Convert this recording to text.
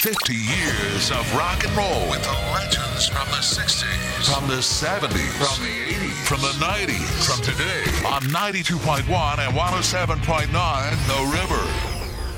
50 years of rock and roll. With the legends from the 60s. From the 70s. From the 80s. From the 90s. From today. On 92.1 and 107.9 The River.